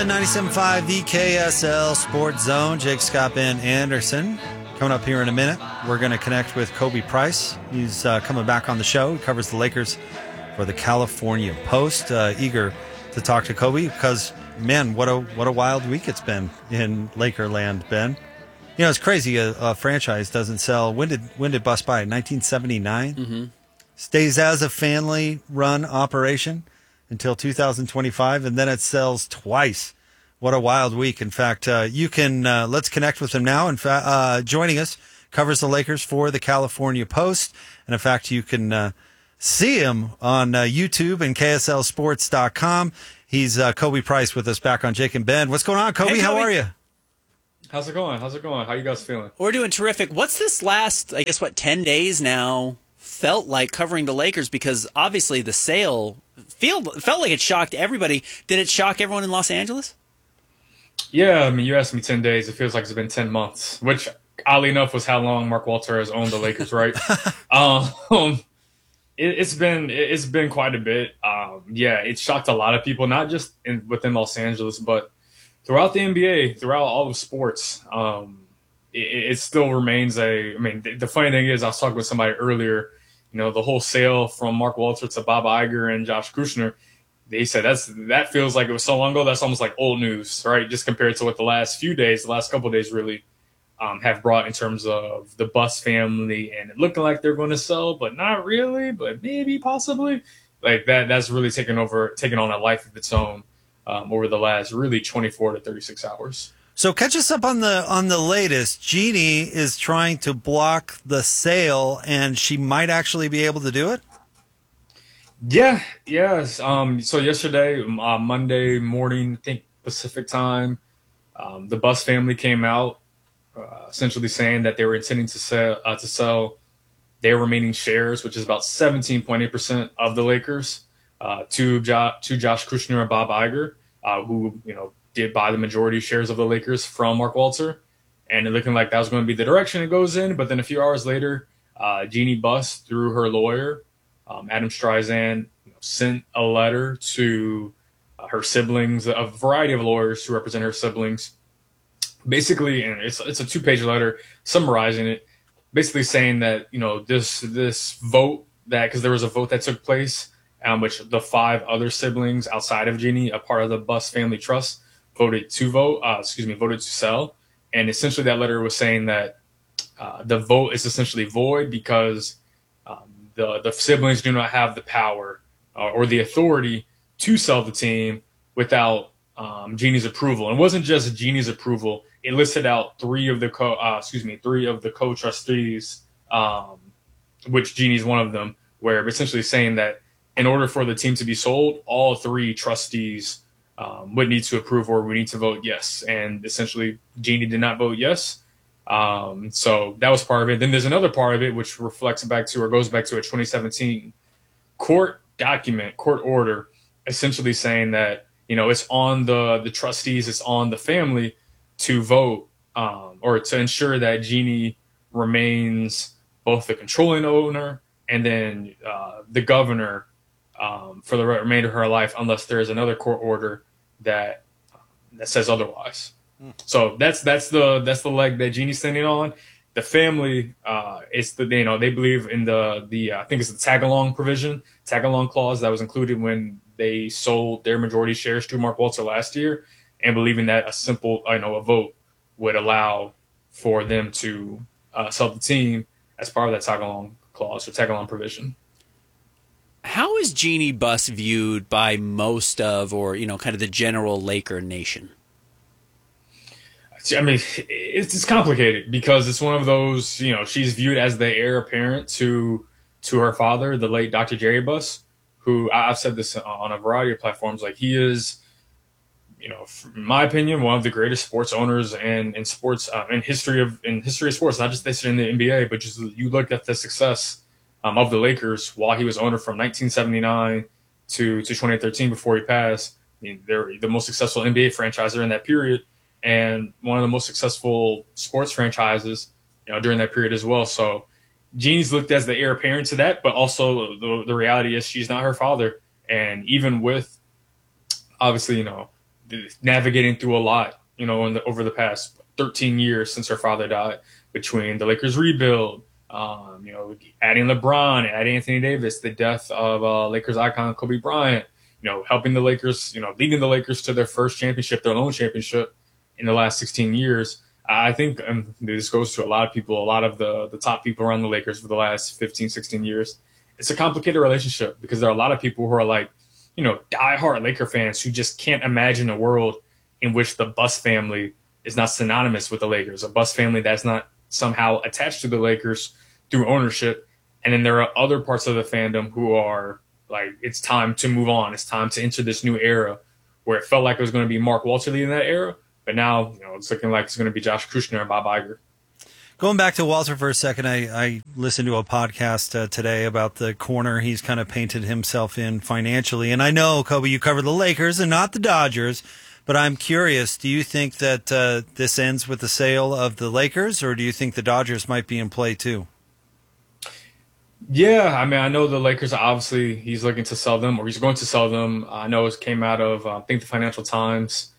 97.5 the KSL Sports Zone. Jake Scott Ben Anderson. Coming up here in a minute, we're going to connect with Kobe Price. He's coming back on the show. He covers the Lakers for the California Post. Eager to talk to Kobe because, man, what a wild week it's been in Lakerland, Ben. You know, it's crazy. A franchise doesn't sell. When did Bust buy it? 1979? Mm-hmm. Stays as a family-run operation until 2025, and then it sells twice. What a wild week. In fact, you can, let's connect with him now. In fact, joining us, covers the Lakers for the California Post. And in fact, you can see him on YouTube and KSLSports.com. He's Kobe Price with us back on Jake and Ben. What's going on, Kobe? Hey, How Kobe. are you? How's it going? How you guys feeling? We're doing terrific. What's this last, 10 days now felt like covering the Lakers? Because obviously the sale felt like it shocked everybody. Did it shock everyone in Los Angeles? Yeah, I mean, you asked me 10 days. It feels like it's been 10 months, which oddly enough was how long Mark Walter has owned the Lakers, right? It's been quite a bit. Yeah, it shocked a lot of people, not just within Los Angeles, but throughout the NBA, throughout all of sports. It still remains the funny thing is, I was talking with somebody earlier, the whole sale from Mark Walter to Bob Iger and Josh Kushner, they said that feels like it was so long ago. That's almost like old news, right? Just compared to what the last couple of days really have brought in terms of the Bust family and it looking like they're going to sell, but not really, but maybe possibly. Like that's really taken on a life of its own over the last really 24 to 36 hours. So catch us up on the latest. Jeannie is trying to block the sale, and she might actually be able to do it. Yeah, yes. So yesterday, Monday morning, I think Pacific time, the Bust family came out, essentially saying that they were intending to sell their remaining shares, which is about 17.8% of the Lakers, to Josh Kushner and Bob Iger, who did buy the majority shares of the Lakers from Mark Walter, and it looking like that was going to be the direction it goes in. But then a few hours later, Jeannie Buss, through her lawyer, Adam Streisand, sent a letter to her siblings, a variety of lawyers who represent her siblings. Basically, and it's a 2-page letter summarizing it, basically saying that this vote because there was a vote that took place, which the 5 other siblings outside of Jeannie, a part of the Buss family trust, voted to sell. And essentially that letter was saying that the vote is essentially void because the siblings do not have the power or the authority to sell the team without Jeannie's approval. And it wasn't just Jeannie's approval. It listed out 3 of the co-trustees, which Jeannie's one of them, where essentially saying that in order for the team to be sold, all 3 trustees would need to approve or would need to vote yes. And essentially, Jeannie did not vote yes. So that was part of it. Then there's another part of it which goes back to a 2017 court order, essentially saying that it's on the trustees, it's on the family to vote or to ensure that Jeannie remains both the controlling owner and then the governor for the remainder of her life, unless there is another court order that says otherwise. So that's the leg that Jeannie's standing on. The family, they believe in the I think it's the tag along clause that was included when they sold their majority shares to Mark Walter last year, and believing that a simple a vote would allow for them to sell the team as part of that tag along clause or tag along provision. How is Jeannie Buss viewed by most of, or kind of the general Laker nation? I mean, it's complicated because it's one of those, she's viewed as the heir apparent to her father, the late Dr. Jerry Buss, who I've said this on a variety of platforms. Like, he is, in my opinion, one of the greatest sports owners in sports in history of sports, not just this in the NBA, but just you look at the success of the Lakers while he was owner from 1979 to 2013 before he passed. I mean, they're the most successful NBA franchise during that period, and one of the most successful sports franchises, during that period as well. So Jeannie's looked as the heir apparent to that, but also the reality is she's not her father. And even with, obviously, navigating through a lot, over the past 13 years since her father died, between the Lakers rebuild, adding LeBron, adding Anthony Davis, the death of Lakers icon Kobe Bryant, helping the Lakers, leading the Lakers to their first championship, their own championship in the last 16 years. I think this goes to a lot of people, a lot of the top people around the Lakers for the last 15, 16 years. It's a complicated relationship because there are a lot of people who are like, diehard Laker fans who just can't imagine a world in which the Buss family is not synonymous with the Lakers, a Buss family that's not somehow attached to the Lakers through ownership. And then there are other parts of the fandom who are like, it's time to move on. It's time to enter this new era, where it felt like it was going to be Mark Walter leading that era. But now, it's looking like it's going to be Josh Kushner and Bob Iger. Going back to Walter for a second, I listened to a podcast today about the corner he's kind of painted himself in financially. And I know, Kobe, you cover the Lakers and not the Dodgers, but I'm curious, do you think that this ends with the sale of the Lakers, or do you think the Dodgers might be in play too? Yeah, I mean, I know the Lakers, obviously, he's looking to sell them, or he's going to sell them. I know it came out of, I think, the Financial Times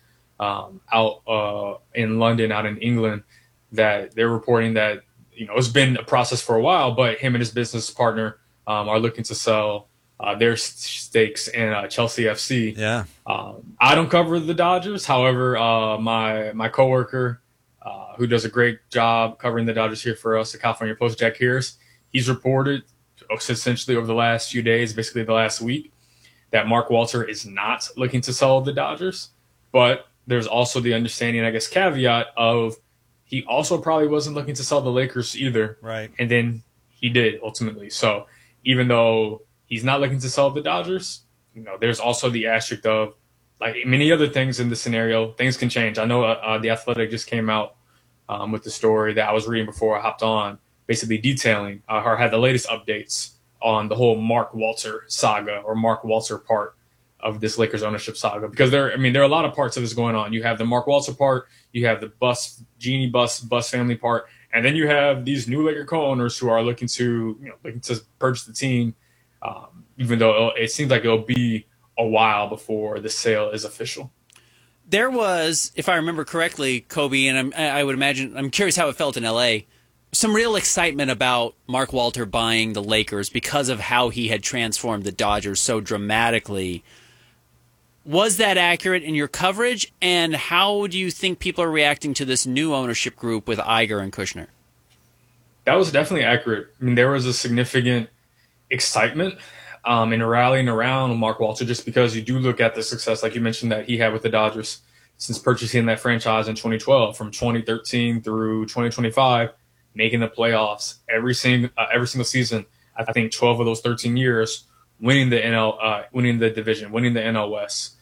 out in London, out in England, that they're reporting that, it's been a process for a while, but him and his business partner are looking to sell their stakes in Chelsea FC. Yeah. I don't cover the Dodgers. However, my coworker, who does a great job covering the Dodgers here for us at California Post, Jack Harris, he's reported essentially over the last few days, basically the last week, that Mark Walter is not looking to sell the Dodgers. But there's also the understanding, I guess, caveat of he also probably wasn't looking to sell the Lakers either. Right. And then he did ultimately. So even though he's not looking to sell the Dodgers, there's also the asterisk of, like many other things in this scenario, things can change. I know The Athletic just came out with the story that I was reading before I hopped on, basically detailing or had the latest updates on the whole Mark Walter saga, or Mark Walter part of this Lakers ownership saga. Because there are a lot of parts of this going on. You have the Mark Walter part, you have the Jeanie Buss family part, and then you have these new Laker co-owners who are looking to purchase the team, even though it seems like it'll be a while before the sale is official. There was, if I remember correctly, Kobe, and I would imagine, I'm curious how it felt in L.A., some real excitement about Mark Walter buying the Lakers because of how he had transformed the Dodgers so dramatically. Was that accurate in your coverage? And how do you think people are reacting to this new ownership group with Iger and Kushner? That was definitely accurate. I mean, there was a significant excitement and rallying around Mark Walter, just because you do look at the success, like you mentioned, that he had with the Dodgers since purchasing that franchise in 2012, from 2013 through 2025, making the playoffs every single season. I think 12 of those 13 years, winning the division, winning the NL West,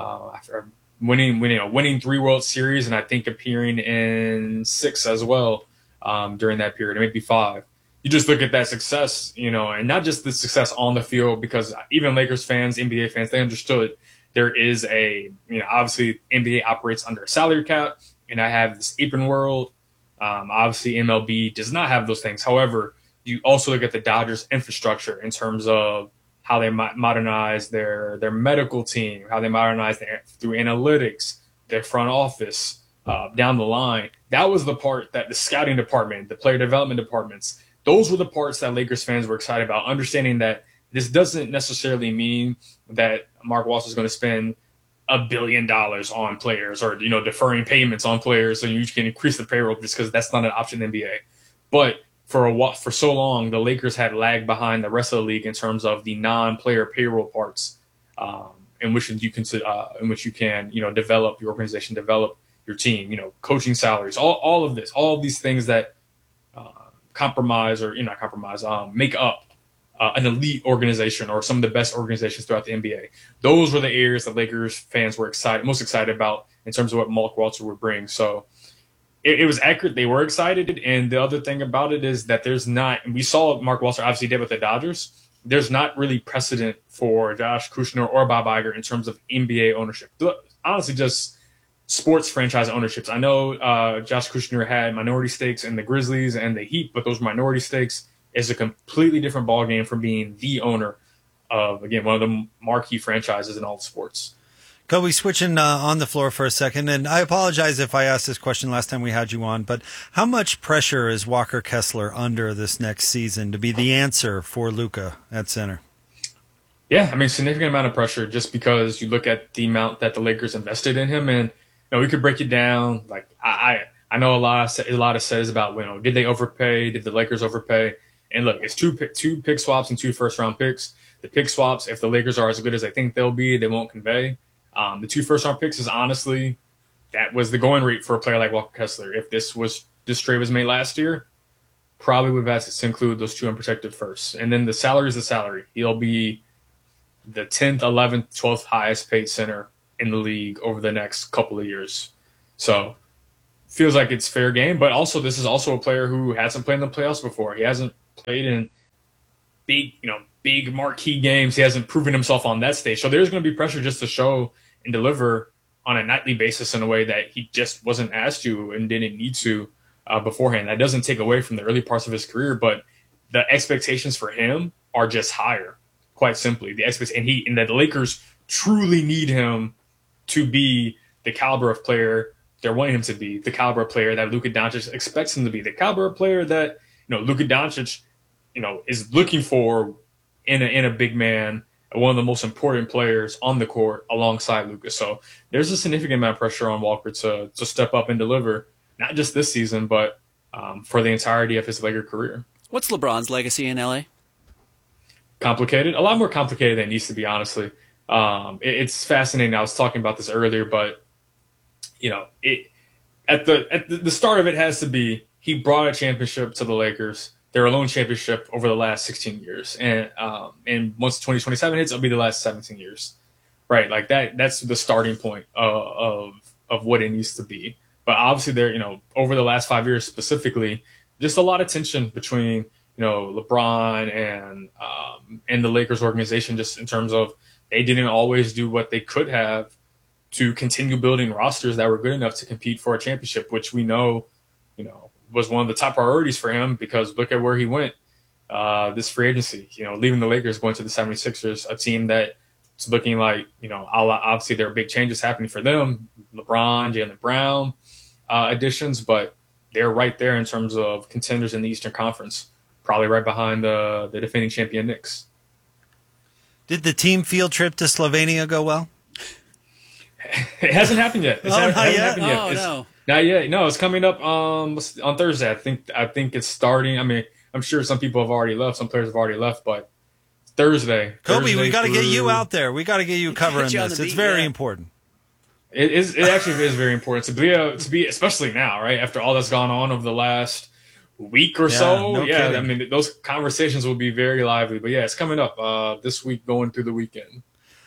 winning 3 World Series, and I think appearing in 6 as well during that period, maybe 5. You just look at that success, and not just the success on the field, because even Lakers fans, NBA fans, they understood there is obviously NBA operates under a salary cap, and I have this apron world. Obviously, MLB does not have those things. However, you also look at the Dodgers' infrastructure in terms of how they modernize their medical team, how they modernize through analytics, their front office, down the line. That was the part that the scouting department, the player development departments, those were the parts that Lakers fans were excited about, understanding that this doesn't necessarily mean that Mark Walter is going to spend $1 billion on players, or deferring payments on players so you can increase the payroll, just because that's not an option in the NBA. But for so long, the Lakers had lagged behind the rest of the league in terms of the non-player payroll parts, in which you can develop your organization, develop your team, coaching salaries, all of these things that make up an elite organization, or some of the best organizations throughout the NBA. Those were the areas that Lakers fans were most excited about in terms of what Mark Walter would bring. So it was accurate. They were excited. And the other thing about it is that we saw what Mark Walter obviously did with the Dodgers. There's not really precedent for Josh Kushner or Bob Iger in terms of NBA ownership. Honestly, just sports franchise ownerships. I know Josh Kushner had minority stakes in the Grizzlies and the Heat, but those minority stakes is a completely different ballgame from being the owner of, again, one of the marquee franchises in all sports. Kobe, switching on the floor for a second, and I apologize if I asked this question last time we had you on, but how much pressure is Walker Kessler under this next season to be the answer for Luka at center? Yeah, I mean, significant amount of pressure just because you look at the amount that the Lakers invested in him, and we could break it down. Like I know a lot says about did they overpay? Did the Lakers overpay? And look, it's two pick swaps and 2 first-round picks. The pick swaps, if the Lakers are as good as they think they'll be, they won't convey. The 2 first-round picks is honestly, that was the going rate for a player like Walker Kessler. If this trade was made last year, probably would have had to include those 2 unprotected firsts. And then the salary is the salary. He'll be the 10th, 11th, 12th highest paid center in the league over the next couple of years. So feels like it's fair game, but also this is also a player who hasn't played in the playoffs before. He hasn't played in big marquee games. He hasn't proven himself on that stage. So there's going to be pressure just to show and deliver on a nightly basis in a way that he just wasn't asked to and didn't need to beforehand. That doesn't take away from the early parts of his career, but the expectations for him are just higher, quite simply. And that the Lakers truly need him to be the caliber of player they're wanting him to be, the caliber of player that Luka Doncic expects him to be, the caliber of player that Luka Doncic is looking for in a big man, one of the most important players on the court alongside Luka. So there's a significant amount of pressure on Walker to step up and deliver, not just this season, but for the entirety of his Laker career. What's LeBron's legacy in LA? Complicated, a lot more complicated than it needs to be, honestly. It's fascinating. I was talking about this earlier, but at the start of it has to be he brought a championship to the Lakers. Their alone championship over the last 16 years. And once 2027 hits, it'll be the last 17 years. Right? Like that's the starting point of what it needs to be. But obviously there, over the last 5 years specifically, just a lot of tension between, LeBron and the Lakers organization, just in terms of they didn't always do what they could have to continue building rosters that were good enough to compete for a championship, which we know, was one of the top priorities for him, because look at where he went this free agency, leaving the Lakers, going to the 76ers, a team that it's looking like, obviously there are big changes happening for them, LeBron, Jaylen Brown additions, but they're right there in terms of contenders in the Eastern Conference, probably right behind the defending champion Knicks. Did the team field trip to Slovenia go well? It hasn't happened yet. Not yet? No. Not yet. No, it's coming up on Thursday. I think it's starting. I mean, I'm sure some people have already left. Some players have already left, but Thursday. Kobe, we got to get you out there. We got to get you covering this. It's very important. It actually is very important to be, especially now, right? After all that's gone on over the last week or so. No kidding. I mean, those conversations will be very lively. But yeah, it's coming up this week, going through the weekend.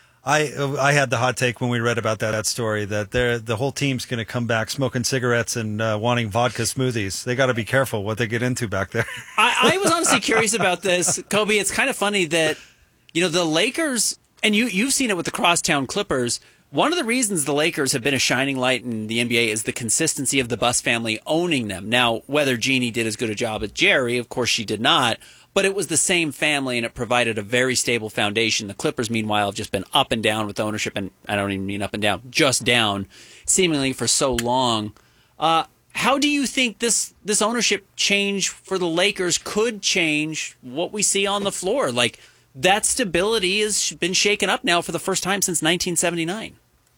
I had the hot take when we read about that story that the whole team's going to come back smoking cigarettes and wanting vodka smoothies. They got to be careful what they get into back there. I was honestly curious about this, Kobe. It's kind of funny that the Lakers, and you've seen it with the Crosstown Clippers. One of the reasons the Lakers have been a shining light in the NBA is the consistency of the Buss family owning them. Now, whether Jeannie did as good a job as Jerry, of course she did not. But it was the same family, and it provided a very stable foundation. The Clippers, meanwhile, have just been up and down with ownership, and I don't even mean up and down, just down, seemingly for so long. How do you think this ownership change for the Lakers could change what we see on the floor? Like, that stability has been shaken up now for the first time since 1979.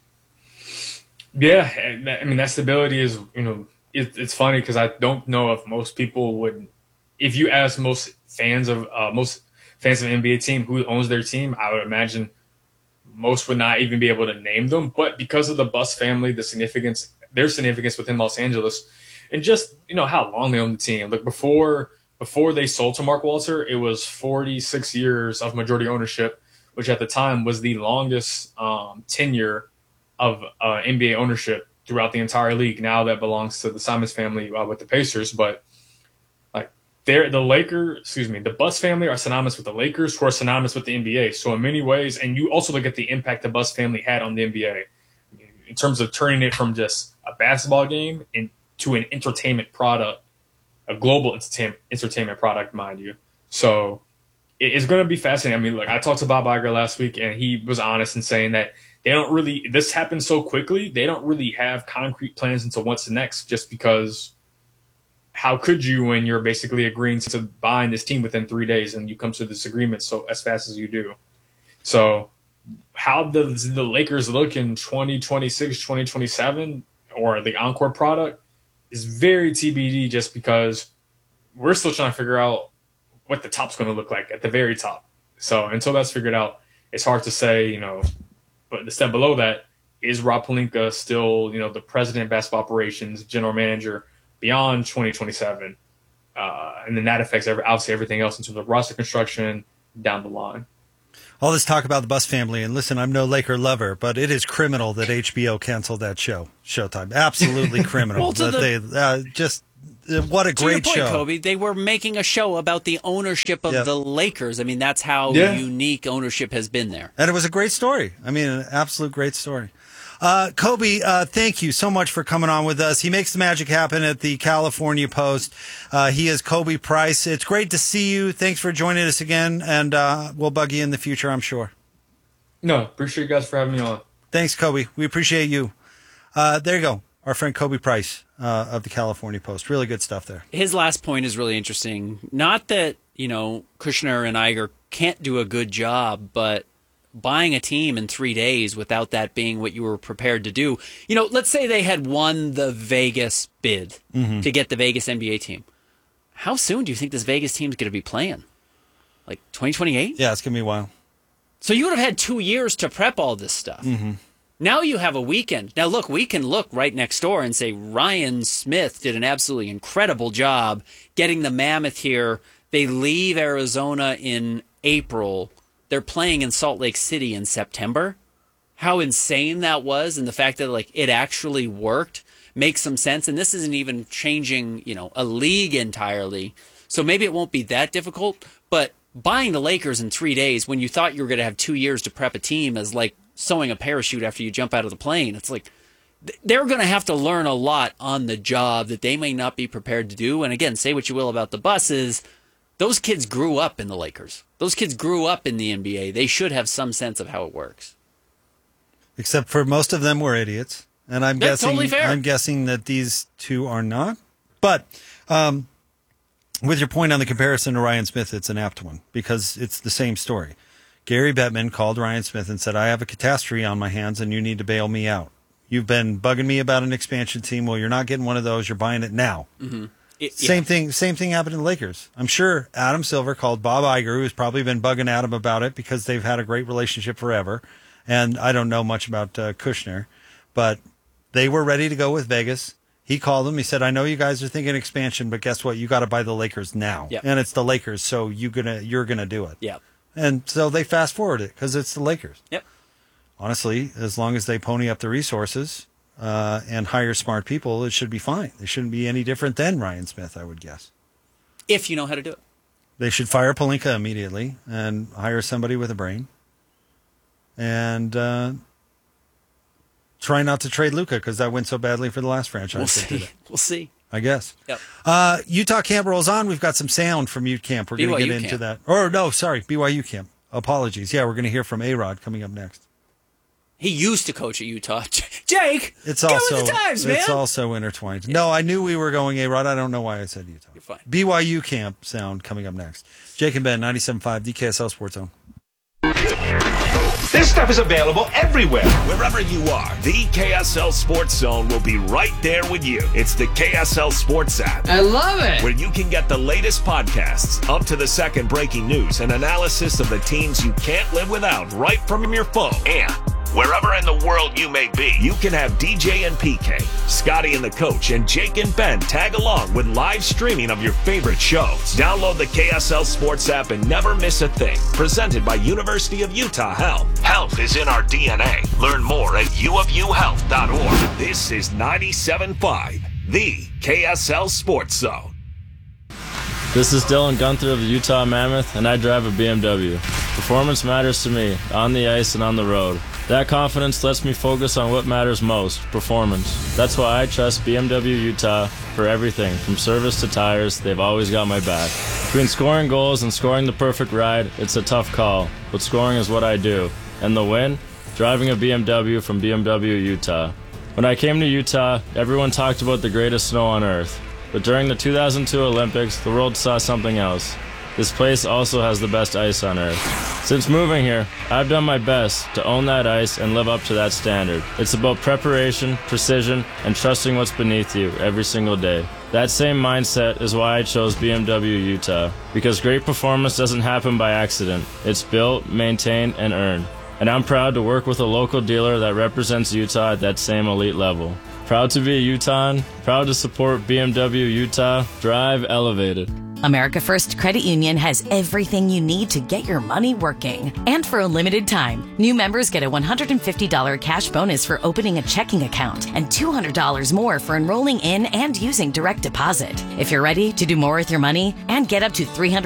Yeah, I mean, that stability is, it's funny because I don't know if most people would, if you ask most fans of an NBA team who owns their team, I would imagine most would not even be able to name them. But because of the Buss family, their significance within Los Angeles, and just how long they own the team. Like before they sold to Mark Walter, it was 46 years of majority ownership, which at the time was the longest tenure of NBA ownership throughout the entire league. Now that belongs to the Simons family with the Pacers, but the Buss family are synonymous with the Lakers, who are synonymous with the NBA. So in many ways, and you also look at the impact the Buss family had on the NBA in terms of turning it from just a basketball game into an entertainment product, a global entertainment product, mind you. So it's going to be fascinating. I mean, look, I talked to Bob Iger last week, and he was honest in saying that they don't really, this happened so quickly, they don't really have concrete plans into what's next, just because how could you when you're basically agreeing to buying this team within 3 days and you come to this agreement so as fast as you do? So how does the Lakers look in 2026, 2027, or the Encore product is very TBD, just because we're still trying to figure out what the top's going to look like at the very top. So until that's figured out, it's hard to say, but the step below that is Rob Pelinka still, the president of basketball operations, general manager beyond 2027. And then that affects obviously everything else in terms of roster construction down the line. All this talk about the Buss family, and listen, I'm no Laker lover, but it is criminal that HBO canceled that show, Showtime. Absolutely criminal. Well, what a great to your point, show. Kobe, they were making a show about the ownership of the Lakers. I mean, that's how unique ownership has been there. And it was a great story. I mean, an absolute great story. Kobe, thank you so much for coming on with us. He makes the magic happen at the California Post. He is Kobe Price. It's great to see you. Thanks for joining us again, and we'll bug you in the future, I'm sure. No, appreciate you guys for having me on. Thanks, Kobe. We appreciate you. There you go. Our friend Kobe Price of the California Post. Really good stuff there. His last point is really interesting. Not that, Kushner and Iger can't do a good job, but buying a team in 3 days without that being what you were prepared to do. Let's say they had won the Vegas bid to get the Vegas NBA team. How soon do you think this Vegas team's going to be playing? Like 2028? Yeah, it's going to be a while. So you would have had 2 years to prep all this stuff. Mm-hmm. Now you have a weekend. Now, look, we can look right next door and say Ryan Smith did an absolutely incredible job getting the Mammoth here. They leave Arizona in April. They're playing in Salt Lake City in September. How insane that was, and the fact that it actually worked makes some sense. And this isn't even changing, a league entirely. So maybe it won't be that difficult. But buying the Lakers in 3 days when you thought you were going to have 2 years to prep a team is like sewing a parachute after you jump out of the plane. It's like they're going to have to learn a lot on the job that they may not be prepared to do. And again, say what you will about the Busses. Those kids grew up in the Lakers. Those kids grew up in the NBA. They should have some sense of how it works. Except for most of them were idiots. And That's totally fair. I'm guessing that these two are not. But with your point on the comparison to Ryan Smith, it's an apt one because it's the same story. Gary Bettman called Ryan Smith and said, I have a catastrophe on my hands and you need to bail me out. You've been bugging me about an expansion team. Well, you're not getting one of those. You're buying it now. Mm-hmm. Same thing happened in the Lakers. I'm sure Adam Silver called Bob Iger, who's probably been bugging Adam about it because they've had a great relationship forever. And I don't know much about Kushner, but they were ready to go with Vegas. He called him. He said, I know you guys are thinking expansion, but guess what? You got to buy the Lakers now. Yep. And it's the Lakers, so you're gonna do it. Yeah. And so they fast forward it because it's the Lakers. Yep. Honestly, as long as they pony up the resources and hire smart people, it should be fine. They shouldn't be any different than Ryan Smith, I would guess. If you know how to do it. They should fire Pelinka immediately and hire somebody with a brain. And try not to trade Luka because that went so badly for the last franchise. We'll see. I guess. Yep. Utah camp rolls on. We've got some sound from Ute camp. We're going to get into that. Or no, sorry, BYU camp. Apologies. Yeah, we're going to hear from A-Rod coming up next. He used to coach at Utah. Jake, it's also with the times, man. It's also intertwined. Yeah. No, I knew we were going A-Rod. I don't know why I said Utah. You're fine. BYU camp sound coming up next. Jake and Ben, 97.5 DKSL Sports Zone. This stuff is available everywhere. Wherever you are, the KSL Sports Zone will be right there with you. It's the KSL Sports app. I love it. Where you can get the latest podcasts, up to the second breaking news, and analysis of the teams you can't live without right from your phone. And wherever in the world you may be, you can have DJ and PK, Scotty and the Coach, and Jake and Ben tag along with live streaming of your favorite shows. Download the KSL Sports app and never miss a thing. Presented by University of Utah Health. Health is in our DNA. Learn more at uofuhealth.org. This is 97.5, the KSL Sports Zone. This is Dylan Gunther of the Utah Mammoth, and I drive a BMW. Performance matters to me, on the ice and on the road. That confidence lets me focus on what matters most, performance. That's why I trust BMW Utah for everything, from service to tires. They've always got my back. Between scoring goals and scoring the perfect ride, it's a tough call, but scoring is what I do. And the win? driving a BMW from BMW Utah. When I came to Utah, everyone talked about the greatest snow on earth. But during the 2002 Olympics, the world saw something else. This place also has the best ice on earth. Since moving here, I've done my best to own that ice and live up to that standard. It's about preparation, precision, and trusting what's beneath you every single day. That same mindset is why I chose BMW Utah, because great performance doesn't happen by accident. It's built, maintained, and earned. And I'm proud to work with a local dealer that represents Utah at that same elite level. Proud to be a Utahn, proud to support BMW Utah. Drive elevated. America First Credit Union has everything you need to get your money working. And for a limited time, new members get a $150 cash bonus for opening a checking account and $200 more for enrolling in and using direct deposit. If you're ready to do more with your money and get up to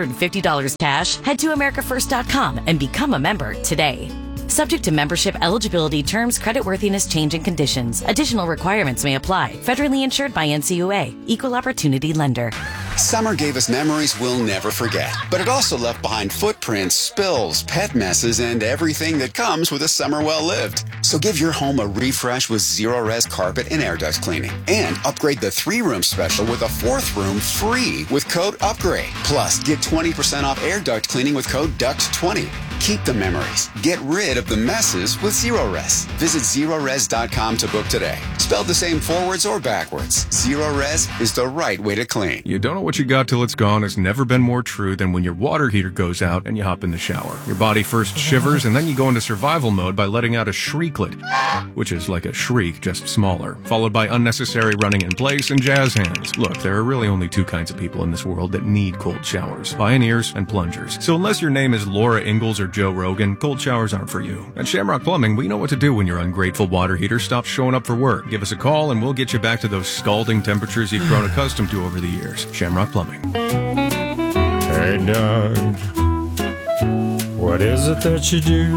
$350 cash, head to americafirst.com and become a member today. Subject to membership, eligibility, terms, creditworthiness, change, and conditions. Additional requirements may apply. Federally insured by NCUA. Equal Opportunity Lender. Summer gave us memories we'll never forget, but it also left behind footprints, spills, pet messes, and everything that comes with a summer well lived. So give your home a refresh with Zero-Res carpet and air duct cleaning, and upgrade the 3-room special with a 4th room free with code UPGRADE. Plus, get 20% off air duct cleaning with code DUCT20. Keep the memories. Get rid of the messes with Zero-Res. Visit Zero-Res.com to book today. Spelled the same forwards or backwards, Zero-Res is the right way to clean. You don't know what you got till it's gone has never been more true than when your water heater goes out and you hop in the shower. Your body first shivers and then you go into survival mode by letting out a shrieklet, which is like a shriek, just smaller, followed by unnecessary running in place and jazz hands. Look, there are really only 2 kinds of people in this world that need cold showers, pioneers and plungers. So unless your name is Laura Ingalls or Joe Rogan, cold showers aren't for you. At Shamrock Plumbing, we know what to do when your ungrateful water heater stops showing up for work. Give us a call and we'll get you back to those scalding temperatures you've grown accustomed to over the years. Shamrock Plumbing. Hey, Doug, what is it that you do?